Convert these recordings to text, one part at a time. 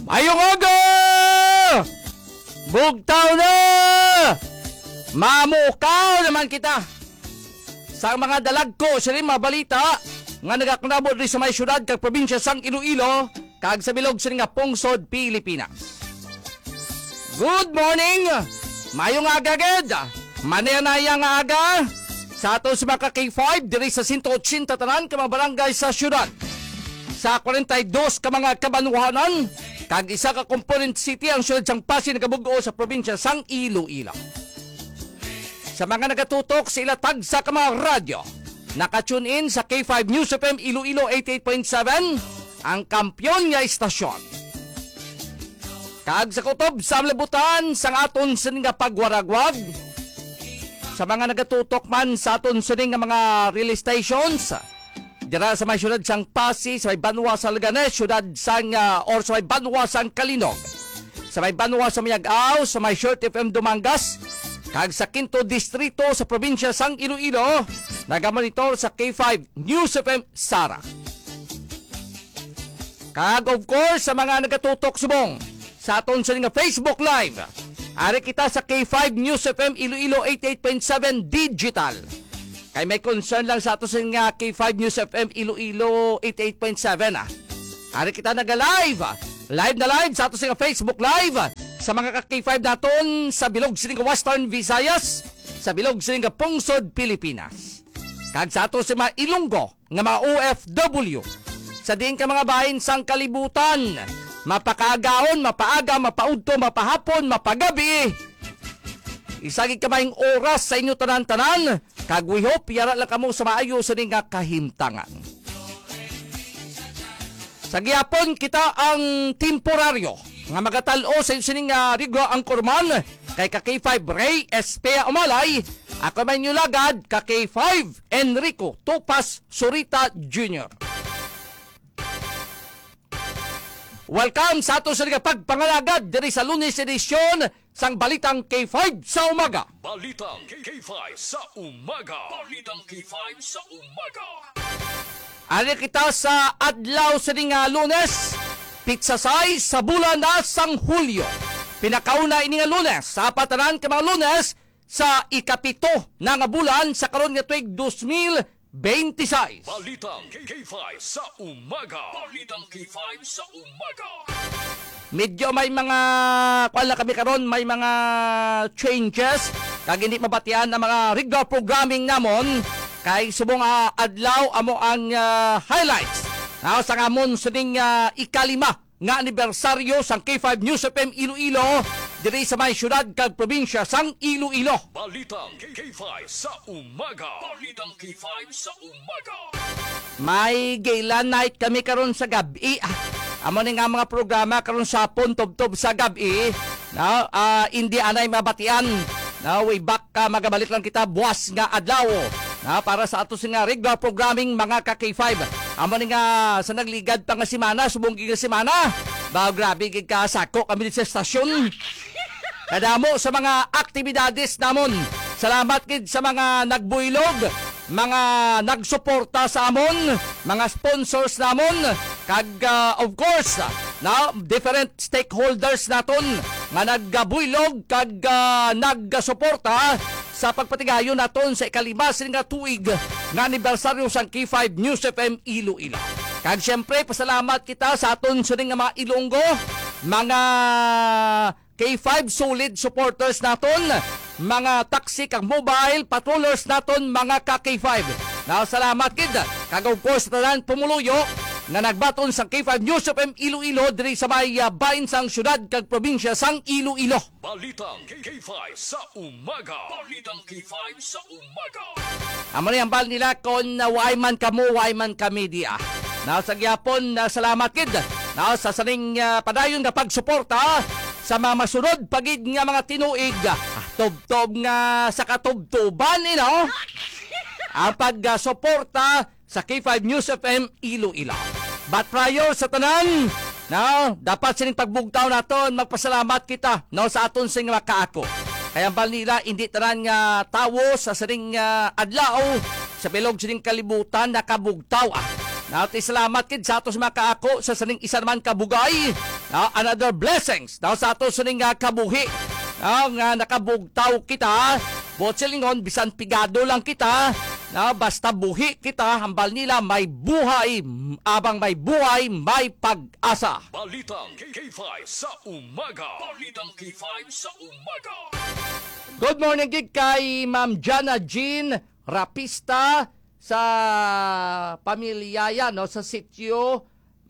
Mayong aga! Bugtaw na! Mamukaw naman kita sa mga dalag ko sa mga balita nga nagaknabot rin sa may syudad kag probinsya sang Iloilo kag sa bilog sa nga pungsod Pilipinas. Good morning! Mayong aga ged! Mananaya nga aga sa ato sa mga K5 diri sa 180 tanan ka mga barangay sa syudad. Sa 42 ka mga kabanuhanan kag isa ka component city ang syudad sang Pasig nagabugo sa probinsya sang Iloilo. Sa mga nagatutok sa ilatag sa mga radyo, nakatune in sa K5 News FM Iloilo 88.7, ang kampyon nga istasyon. Kag sa kutob sa amlabutan sang aton sa nga pagwaragwag, sa mga nagatutok man sa aton sa nga mga relay stations, dira sa may syudad sang Pasig, sa may Banwa sa Leganes, syudad sang or sa may Banwa sang Kalinog, sa may Banwa sa Mayag-aw, sa may Short FM Dumangas, kag sa Quinto Distrito sa probinsya sang Iloilo, nagamonitor sa K5 News FM Sara. Kag of course sa mga nagatutok subong sa aton sa nga Facebook Live, ari kita sa K5 News FM Iloilo 88.7 Digital. Kay may concern lang sa ato sa nga K5 News FM Iloilo 88.7 Ari kita naga-live. Live na live sa ato sa nga Facebook Live sa mga K5 naton sa bilog sa nga Western Visayas, sa bilog sa nga pungsod Pilipinas. Kag sa ato sa mga Ilonggo nga mga OFW sa diin ka mga bahin sang kalibutan, mapakaagaon, mapaaga, mapaudto, mapahapon, mapagabi. Isagig kamayong oras sa inyo tanan-tanan, kag we hope yara lang kamo sa maayo sa nga kahimtangan. Sa gihapon kita ang temporaryo nga magatalo sa inyo nga Rigo ang Kurman kay ka-K5 Ray Espea Umalay, ako man nyo lagad ka-K5 Enrico Topas Surita Jr. Welcome sa ato sa pagpangalagad diri sa Lunes edisyon sang Balitang K5 sa umaga. Balitang K5 sa umaga. Balitang K5 sa umaga. Ari kita sa adlaw sa nga Lunes, pizza size sa bulan na sang Hulyo. Pinakauna ini nga Lunes sa patanan ka mga Lunes sa ikapito na nga bulan sa karon nga tuig 2026. Balitang K5 sa umaga. Balitang K5 sa umaga. Medyo may mga kuala kami karon, may mga changes kag hindi mabatian ang mga regular programming namon kay subong adlaw amo ang highlights sa amon suning ikalima nga anibersaryo sang K5 News FM Iloilo diri sa may syudad kag probinsya sang Iloilo. Balitang K5 sa umaga. Balitang K5 sa umaga. May gala night kami karon sa gabi. Amo ni nga mga programa karon sa puntob-tob sa gabi. Hindi anay mabatian. Way back magabalik lang kita buwas nga adlaw. Para sa ato nga regular programming mga ka-K5. Amo ni nga sa nagligad pa nga semana, subong nga semana. Grabe gid ka sako kami sa estasyon. Kadamo sa mga aktibidades namon. Salamat gid sa mga nagbuylog, mga nagsuporta sa amon, mga sponsors namon, kag of course, different stakeholders naton nga nagbuylog kag nagsuporta sa pagpatigayon naton sa ikalima nga tuig nga anibersaryo sang K5 News FM Iloilo. Kag syempre pasalamat kita sa aton sa nga mga Ilonggo, mga K5 solid supporters naton, mga taxi kag mobile patrollers naton, mga ka-K5. Salamat kid kag of course tanan pumuluyo nga nagbaton sa K5 News FM Iloilo diri sa may bahin sang syudad kag probinsya sang Iloilo. Balitang K5 sa umaga. Balitang K5 sa umaga. Amo ni ang bal nila kon way man kamo, way man kami dia. Sa gyapon salamat kid sa saning padayon nga pagsuporta sa mga masunod pagid nga mga tinuig. Tob-tob nga sa katubtuban ang pagsuporta sa K5 News FM Iloilo. But prior sa tanan, dapat sining pagbugtaw naton magpasalamat kita sa aton sing mga kaako. Kaya bal nila hindi tanan nga tawo sa sining adlaw sa bilog sining kalibutan nakabugtaw Nauti salamat kid sa atos mga kaako sa saning isa naman kabugay. Another blessings. Sa atos saning kabuhi. Nga nakabugtaw kita. Botselingon, bisan pigado lang kita. Basta buhi kita, hambal nila may buhay. Abang may buhay, may pag-asa. Balitang K5 sa umaga. Balitang K5 sa umaga. Good morning gid kay Ma'am Jana Jean Rapista sa pamilya yan, no, sa sitio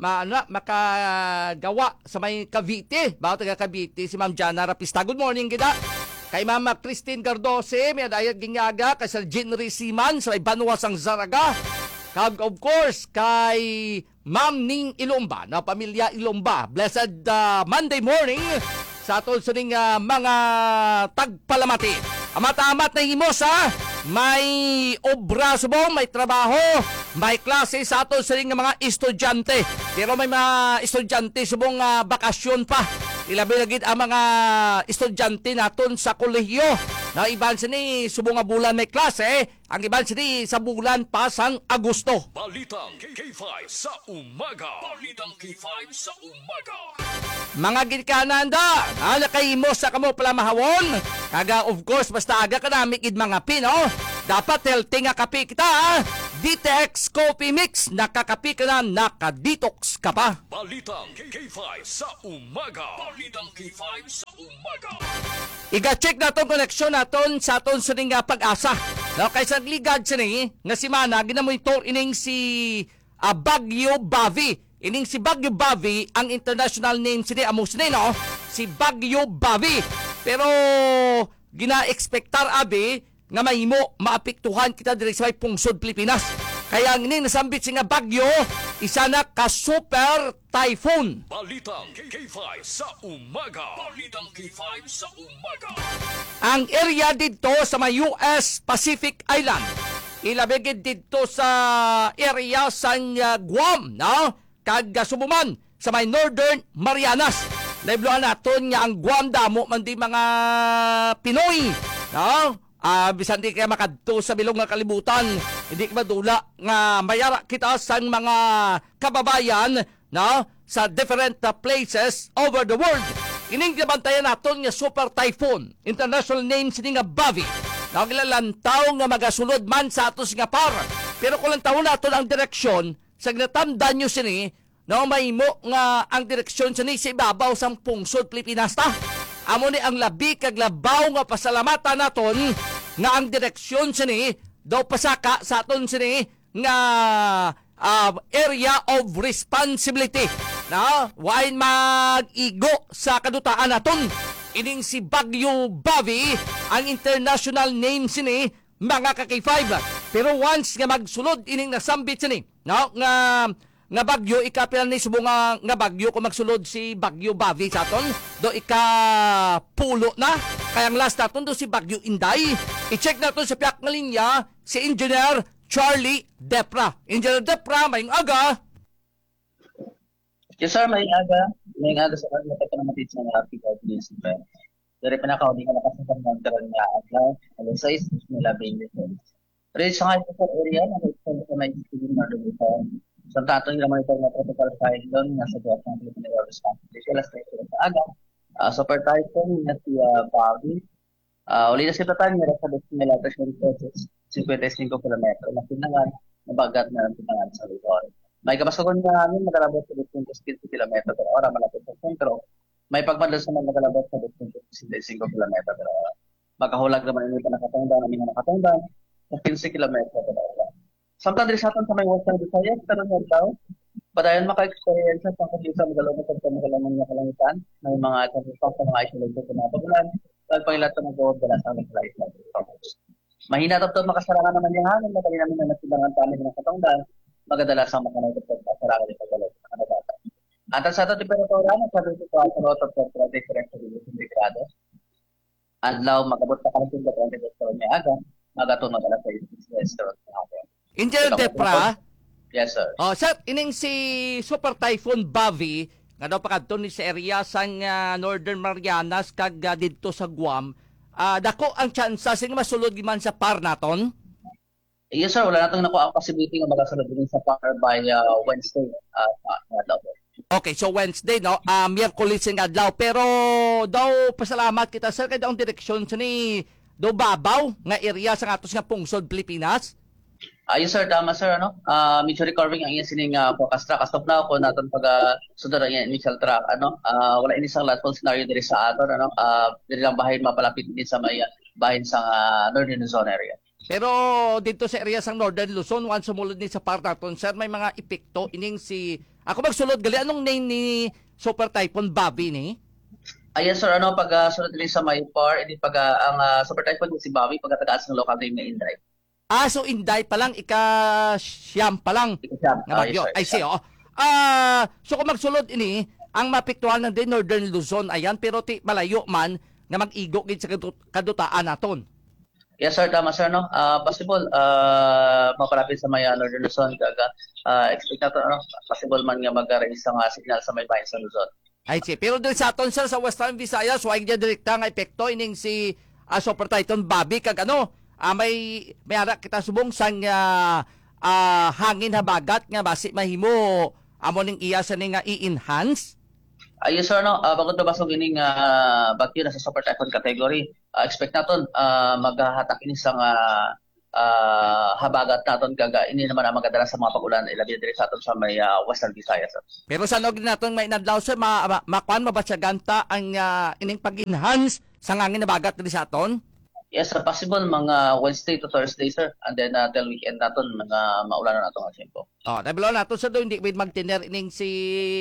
makagawa sa may Cavite. Bago taga Cavite si Ma'am Jana Rapista. Good morning gida. Kay Mama Christine Gardose, may adayat ginyaga kay Sir Jean Risiman sa Ibanwa sang Zaraga. Kag of course kay Ma'am Ning Ilomba, na pamilya Ilomba. Blessed Monday morning sa atol sa mga tagpalamati. Amat-amat na himosa, may obra subong, may trabaho, may klase sa atol sa mga estudyante. Pero may mga estudyante subong bakasyon pa. Ilabi na gid ang mga estudyante naton sa kolehiyo. Na iban sini subong nga bulan may klase, ang iban sini sa bulan pa sang Agosto. Balitang K5 sa umaga. Balitang K5 sa umaga. Mga ginkananda, nakahimo sa kamo pala mahawon. Kaga of course basta aga ka namin id mga Pino. Dapat healthy nga kape kita. Detox Coffee Mix, nakakapi ka na, nakadetox ka pa. Balitang K5 sa umaga. Balitang K5 sa umaga. Iga-check na itong koneksyon naton sa aton sa nga pag-asa. No, kaysa ligad sa nga si Mana, ginamonitor ining si Baguio Bavi. Ining si Baguio Bavi, ang international name sini amos ni, no? Si Baguio Bavi. Pero gina-expectar abi nga mahimo maapektuhan kita diri sa may pungsod Pilipinas. Kaya ang ining nasambit si nga bagyo, isa na ka super typhoon. Balitang K5 sa umaga. Balitang K5 sa umaga. Ang area dito sa may US Pacific Island, ilabigid dito sa area sa Guam, no? Kag Subuman sa may Northern Marianas. Naibluhan naton nga ang Guam damo man di mga Pinoy, no? Bisan di kaya makadto sa bilog nga kalibutan, hindi ka madula nga mayara kita sa mga kababayan, no? Sa different places over the world. Ining nabantayan naton nga super typhoon, international name sini nga Bavi. Nagilalantaw nga magasulod man sa atos nga par. Pero kung lantaw naton ang direksyon, sa natamdan nyo sini, no, may mo nga ang direksyon sini sa ibabaw sang pungsod Pilipinas ta. Amo ni ang labi kag labaw nga pasalamatan naton nga ang direksyon sini daw pasaka sa aton sini nga area of responsibility. Na wain mag-igo sa kadutaan naton. Ining si Baguio Bavi, ang international name sini mga ka-K5. Pero once nga magsulod ining nasambit sini, no, nga bagyo ikapilan ni subong nga bagyo kung magsulod si Bagyo Bavi sa aton do pulo na kayang last naton do si Bagyo Inday. I-check naton sa piyak nga linya si Engineer Charlie Depra. Engineer Depra, mayong aga. Yes sir, mayong aga. Mayong aga sa kanya pa namatid sa mga PIP news. Dari panakaw di ka nakasasan ng karoon nga adlaw, alas 6 nila baby. Pero sa ngayon sa area na ito sa may student na dito. Sa tatong yung monitor na protocol file doon, nasa buwan ng Philippine Air Responsibility. Alas 3 sa aga. Super typhoon na si Bobby. Uli na si Tatan, meron sa destination nila process 55 km. Nakinangan, nabagat na ang pinangan sa lugar. May kapasagon na namin, nagalabot sa 15 km per hora, malapit sa sentro. May pagmadal sa mga nagalabot sa 55 km per hora. Magkahulag naman yung nakatungdan, namin na nakatungdan, sa 15 km per hora. Samtang sa atin sa may wasang Visayas, pero nga tao, padayon maka-experience sa pangkabisa magalabot sa magalaman ng kalangitan, may mga kasasang sa mga isolated na pagulan, dahil pangilat na nag-uod dala sa mga life na mahina tapos makasarangan naman yung hangin, madali namin na nasibangan tamin ng katungdan, magadala sa mga nagtatag makasarangan ng paggalot sa kanabata. At sa ato temperatura, sa 24 at 30 grados, adlaw magabot sa kanitin sa 20 may aga, magatun mag-alas 6 restaurant na ako. Engineer Depra. Yes, sir. Sir, ining si Super Typhoon Bavi, nga daw pakadto ni sa area sang Northern Marianas kag didto sa Guam, dako ang tsansa sing masulod man sa par naton? Yes sir, wala natong nakuha ang possibility nga magasunod din sa PAR by Wednesday. Adlaw. Okay, so Wednesday, no? Miyerkules nga adlaw. Pero daw pasalamat kita, sir, kay daw ang direksyon sa ni do babaw nga area sa atos nga pungsod Pilipinas. Yes sir, tama sir, ano? Medyo recovering ang iyang sining forecast track. As of now, kung natin pag sunod ang iyang initial track, ano? Wala inisang landfall scenario diri sa aton, ano? Diri lang bahin mapalapit din sa may bahin sa Northern Luzon area. Pero dito sa area sang Northern Luzon, once sumulod ni sa part naton, sir, may mga epekto ining si... Ako magsulod gali, anong name ni Super Typhoon Bobby ni? Yes sir, ano? Pag sunod din sa may PAR, hindi pag ang super typhoon si Bobby, pagkatagaas ng local name na Inday. So Inday pa lang, ika-siyam pa lang nga bagyo. Yes, I see, oh. So kung magsulod ini, ang mapiktuhan ng din Northern Luzon, ayan, pero ti malayo man nga mag-igo gid sa kadutaan naton. Yes sir, tama sir, no? Possible, mapalapit sa may Northern Luzon, expect natin, ano? Possible man nga mag-raise ang signal sa may bahin sa Luzon. I see. Pero din sa aton, sir, sa Western Visayas, wag niya direkta nga epekto ining si Super Typhoon Bobby, kag ano, may ara kita subong sang hangin habagat nga basi mahimo amo ning iya sa ning i-enhance. Yes sir, no? Bagod na basog ining bagyo na sa super typhoon category, expect naton maghahatak ini sa habagat naton kaga ini naman ang magadala sa mga pag-ulan ilabi diri sa aton sa may Western Visayas. Pero sa nog naton may inadlaw sir, makuan mabatsaganta ang ining pag-enhance sa hangin habagat diri sa aton. Yes, sir, possible mga Wednesday to Thursday, sir. And then till weekend naton mga maulan na nato nga tempo. Nabilo nato sa do hindi pwede magtiner ining si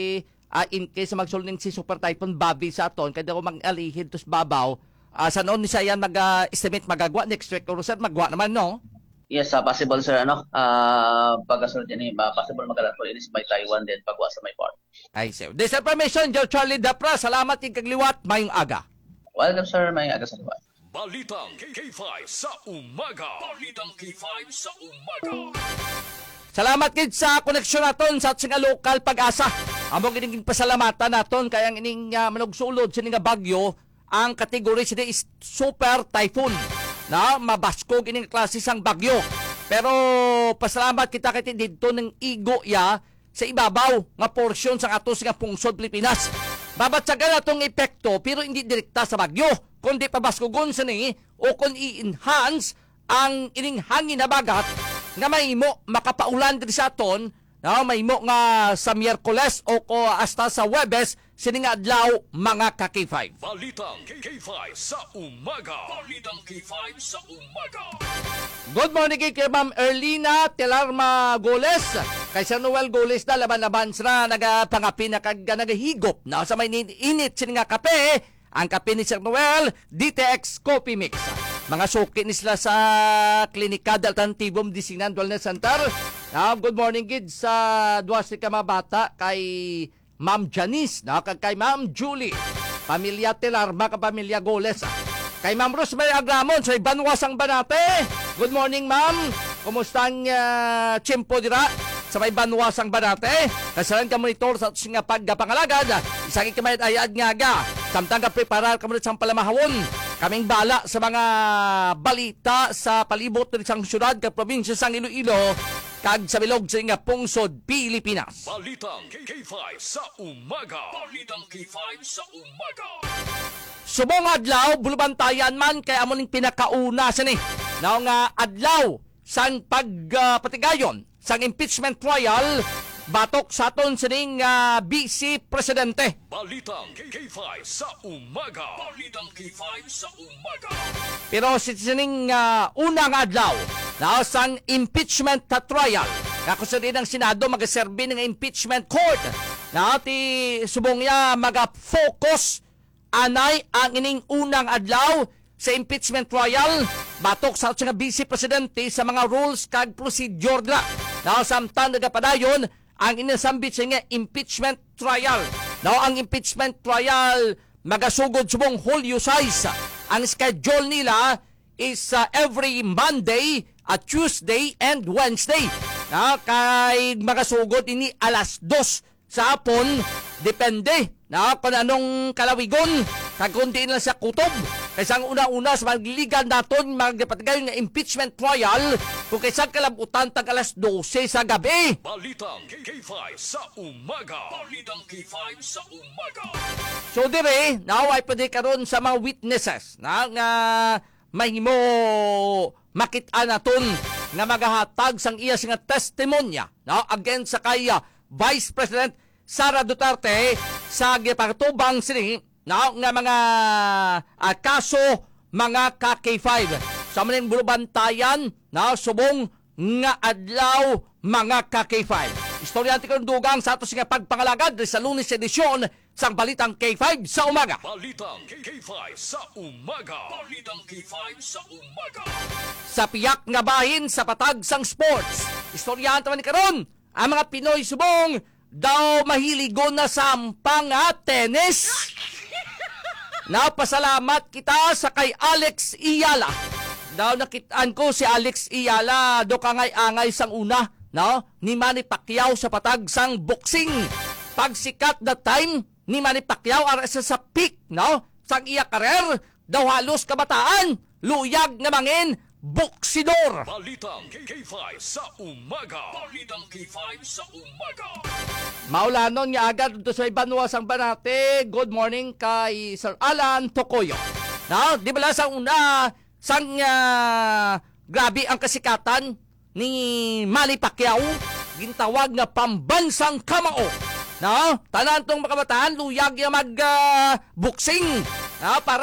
in case magsulning si Super Typhoon Bobby sa aton kaya ko mag-alihid tos babaw. Sa noon ni sayan mag-estimate magagwa next week or sir magwa naman no? Yes, possible sir, ano? Pagkasunod yan, possible magalatol inis may Taiwan din pagwa sa may port. Ay, sir. This information, Joe Charlie Dapra. Salamat yung kagliwat. Mayong aga. Welcome sir, may aga sa liwan. Balitang K5 sa umaga. Balitang K5 sa umaga. Salamat gid sa koneksyon naton sa ating lokal pag-asa. Amo gining pasalamatan naton kay ang ining manugsulod sa ning bagyo ang kategory sini is super typhoon. Na mabasko gining klase sang bagyo. Pero pasalamat kita kay didto ng igo ya sa ibabaw nga porsyon sa atos nga pungsod Pilipinas. Babatsagan natong epekto pero hindi direkta sa bagyo, kundi pabaskugon sa ni o kung i-enhance ang ining hangin na bagat nga mahimo makapaulan diri sa aton, mahimo nga sa Miyerkules o ko hasta sa Huwebes sining adlaw mga ka-K5. Balitang K5 sa umaga. Balitang K5 sa umaga. Good morning kay Ma'am Erlina Telarma Goles. Kay Sir Noel Goles na laban-laban sila nagapangapi na nagahigop na sa may init sining nga kape. Ang kape ni Sir Noel, DTX Coffee Mix. Mga suki ni sila sa Klinika de Alternatibum Disinan Wellness Center. Good morning kids sa duwas ni mga bata kay Ma'am Janice, kay Ma'am Julie, Pamilya Telarma, Pamilya Goles. Kay Ma'am Rosemary Agramon sa Banwasang Banate. Good morning ma'am. Kumusta ang tiyempo dira sa may Banwasang Banate? Kasalan ka monitor sa nga pagpangalagad. Isagi ka may ayad nga. Samtang ka preparar ka muna sa palamahawon. Kaming bala sa mga balita sa palibot ng isang syudad ka probinsya sang Iloilo kag sa bilog sa nga pungsod Pilipinas. Balitang K5 sa umaga. Balitang K5 sa umaga. Subong adlaw, bulubantayan man kay amo ning pinakauna sini. Nga adlaw sang pagpatigayon sang impeachment trial batok sa aton sining BC Presidente. Balitang K5 sa umaga. Balitang K5 sa umaga. Pero sining unang adlaw na sang impeachment trial. Kako sa din ang Senado magaserbi ng impeachment court. Na ti subong ya maga-focus anay ang ining unang adlaw sa impeachment trial batok sa ating Vice Presidente sa mga rules kag procedure na samtang nagapadayon ang inasambit sa impeachment trial. Now ang impeachment trial magasugod subong Hulyo 6. Ang schedule nila is every Monday, Tuesday and Wednesday. Kay magasugod ini alas 2 sa hapon, depende kung anong kalawigon, kag kundi na sa kutob. Kaysa ang una-una sa magligan naton magdepatagay nga impeachment trial kung kaysa kalabutan tag alas 12 sa gabi. Balitang K5 sa umaga. Balitang K5 sa umaga. So dire, now ay pwede karon sa mga witnesses na nga mahimo makita naton nga magahatag sang iya nga testimonya na against sa kay Vice President Sara Duterte sa gipatubang sini na nga mga kaso mga ka-K5 sa maning bulubantayan na subong nga adlaw mga ka-K5. Istoryante ko dugang sa ato nga pagpangalagad sa Lunes edisyon sang Balitang K5 sa umaga. Balitang K5 sa umaga. Balitang K5 sa umaga. Sa piyak nga bahin sa patag sang sports. Istoryante man ni karon ang mga Pinoy subong daw mahiligo na sa ampang tennis. Napasalamat kita sa kay Alex Iyala. Daw nakitaan ko si Alex Iyala do kangay-angay sang una, no? Ni Manny Pacquiao sa patag sang boxing. Pagsikat that time ni Manny Pacquiao ara sa peak, no? Sang iya karer daw halos kabataan, luyag nga mangin boksidor. Balitang K5 sa umaga. Balitang K5 sa umaga. Maulanon nga agad dito sa Ibanwa sang Banate. Good morning kay Sir Alan Tokoyo. Now, di ba sa una sang grabe ang kasikatan ni Manny Pacquiao, gintawag nga pambansang kamao. No? Tanan tong mga kabataan luyag nga mag boxing. Para